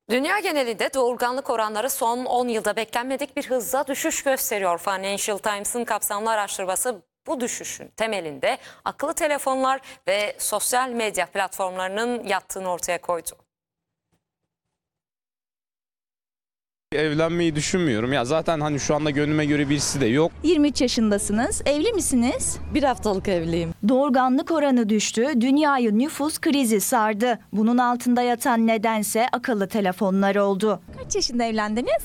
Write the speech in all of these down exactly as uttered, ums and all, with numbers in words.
Dünya genelinde doğurganlık oranları son on yılda beklenmedik bir hızla düşüş gösteriyor. Financial Times'ın kapsamlı araştırması bu düşüşün temelinde akıllı telefonlar ve sosyal medya platformlarının yattığını ortaya koydu. Evlenmeyi düşünmüyorum. Ya zaten hani şu anda gönlüme göre birisi de yok. yirmi üç yaşındasınız, evli misiniz? Bir haftalık evliyim. Doğurganlık oranı düştü, dünyayı nüfus krizi sardı. Bunun altında yatan nedense akıllı telefonlar oldu. Kaç yaşında evlendiniz?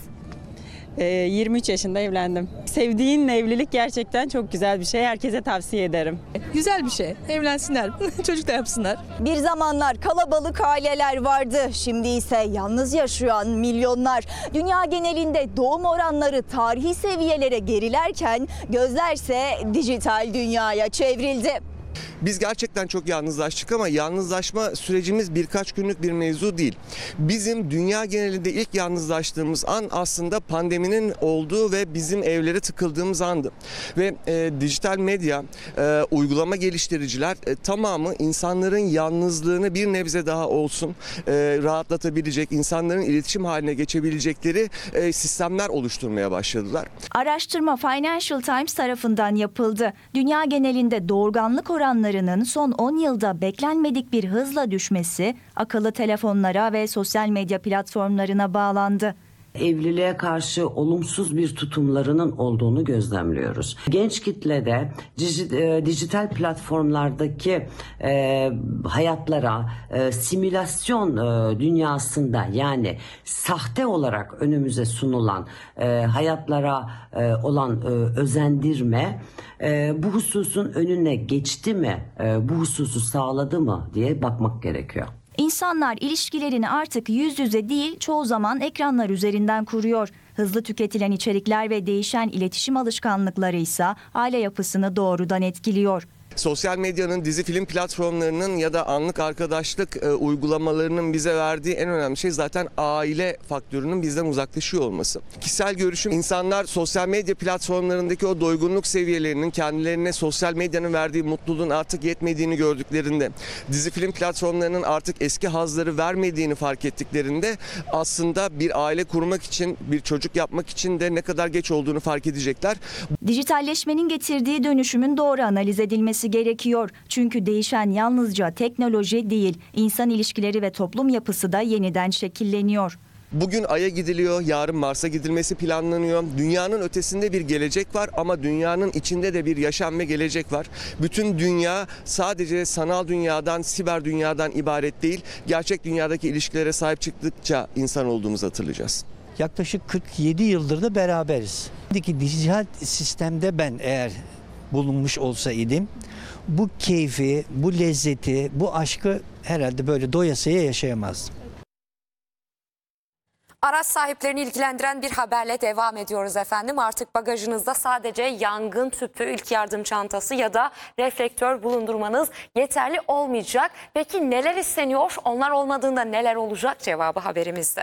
yirmi üç yaşında evlendim. Sevdiğinle evlilik gerçekten çok güzel bir şey. Herkese tavsiye ederim. Güzel bir şey. Evlensinler, çocuk da yapsınlar. Bir zamanlar kalabalık aileler vardı. Şimdi ise yalnız yaşayan milyonlar. Dünya genelinde doğum oranları tarihi seviyelere gerilerken gözlerse dijital dünyaya çevrildi. Biz gerçekten çok yalnızlaştık ama yalnızlaşma sürecimiz birkaç günlük bir mevzu değil. Bizim dünya genelinde ilk yalnızlaştığımız an aslında pandeminin olduğu ve bizim evlere tıkıldığımız andı. Ve e, dijital medya, e, uygulama geliştiriciler e, tamamı insanların yalnızlığını bir nebze daha olsun e, rahatlatabilecek, insanların iletişim haline geçebilecekleri e, sistemler oluşturmaya başladılar. Araştırma Financial Times tarafından yapıldı. Dünya genelinde doğurganlık oranlarının son on yılda beklenmedik bir hızla düşmesi akıllı telefonlara ve sosyal medya platformlarına bağlandı. Evliliğe karşı olumsuz bir tutumlarının olduğunu gözlemliyoruz. Genç kitlede dijital platformlardaki e, hayatlara e, simülasyon e, dünyasında, yani sahte olarak önümüze sunulan e, hayatlara e, olan e, özendirme e, bu hususun önüne geçti mi, e, bu hususu sağladı mı diye bakmak gerekiyor. İnsanlar ilişkilerini artık yüz yüze değil, çoğu zaman ekranlar üzerinden kuruyor. Hızlı tüketilen içerikler ve değişen iletişim alışkanlıkları ise aile yapısını doğrudan etkiliyor. Sosyal medyanın, dizi film platformlarının ya da anlık arkadaşlık e, uygulamalarının bize verdiği en önemli şey zaten aile faktörünün bizden uzaklaşıyor olması. Kişisel görüşüm, insanlar sosyal medya platformlarındaki o doygunluk seviyelerinin kendilerine sosyal medyanın verdiği mutluluğun artık yetmediğini gördüklerinde, dizi film platformlarının artık eski hazları vermediğini fark ettiklerinde aslında bir aile kurmak için, bir çocuk yapmak için de ne kadar geç olduğunu fark edecekler. Dijitalleşmenin getirdiği dönüşümün doğru analiz edilmesi gerekiyor. Çünkü değişen yalnızca teknoloji değil, insan ilişkileri ve toplum yapısı da yeniden şekilleniyor. Bugün Ay'a gidiliyor, yarın Mars'a gidilmesi planlanıyor. Dünyanın ötesinde bir gelecek var ama dünyanın içinde de bir yaşam ve gelecek var. Bütün dünya sadece sanal dünyadan, siber dünyadan ibaret değil. Gerçek dünyadaki ilişkilere sahip çıktıkça insan olduğumuzu hatırlayacağız. Yaklaşık kırk yedi yıldır da beraberiz. Şimdiki dijital sistemde ben eğer bulunmuş olsaydım, bu keyfi, bu lezzeti, bu aşkı herhalde böyle doyasıya yaşayamazdım. Araç sahiplerini ilgilendiren bir haberle devam ediyoruz efendim. Artık bagajınızda sadece yangın tüpü, ilk yardım çantası ya da reflektör bulundurmanız yeterli olmayacak. Peki neler isteniyor? Onlar olmadığında neler olacak? Cevabı haberimizde.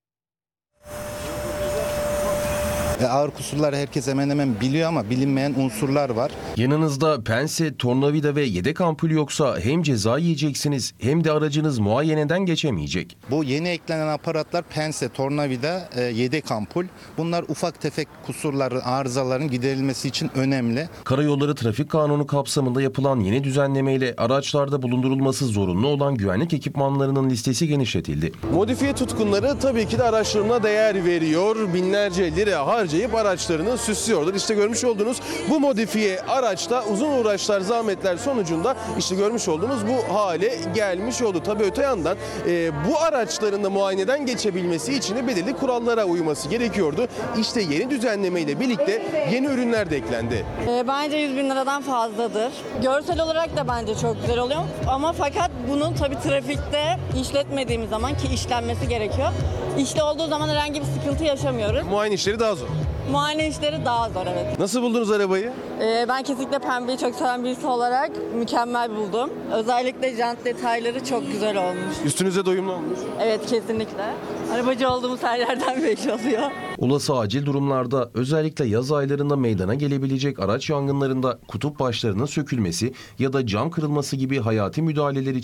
E, ağır kusurları herkes hemen hemen biliyor ama bilinmeyen unsurlar var. Yanınızda pense, tornavida ve yedek ampul yoksa hem ceza yiyeceksiniz hem de aracınız muayeneden geçemeyecek. Bu yeni eklenen aparatlar pense, tornavida, e, yedek ampul. Bunlar ufak tefek kusurların, arızaların giderilmesi için önemli. Karayolları Trafik Kanunu kapsamında yapılan yeni düzenlemeyle araçlarda bulundurulması zorunlu olan güvenlik ekipmanlarının listesi genişletildi. Modifiye tutkunları tabii ki de araçlarına değer veriyor. Binlerce lira harcayıp araçlarını süslüyorlar. İşte görmüş olduğunuz bu modifiye araçta uzun uğraşlar, zahmetler sonucunda işte görmüş olduğunuz bu hale gelmiş oldu. Tabii öte yandan e, bu araçların da muayeneden geçebilmesi için de belirli kurallara uyması gerekiyordu. İşte yeni düzenleme ile birlikte yeni ürünler de eklendi. E, bence yüz bin liradan fazladır. Görsel olarak da bence çok güzel oluyor. Ama fakat bunun tabii trafikte işletmediğimiz zaman, ki işlenmesi gerekiyor, İşte olduğu zaman herhangi bir sıkıntı yaşamıyoruz. Muayene işleri daha zor. Muayene işleri daha zor, evet. Nasıl buldunuz arabayı? Ee, ben kesinlikle pembeyi çok seven birisi olarak mükemmel buldum. Özellikle jant detayları çok güzel olmuş. Üstünüze doyumlu olmuş. Evet, kesinlikle. Arabacı olduğumuz her yerden belli oluyor. Olası acil durumlarda, özellikle yaz aylarında meydana gelebilecek araç yangınlarında kutup başlarının sökülmesi ya da cam kırılması gibi hayati müdahaleler için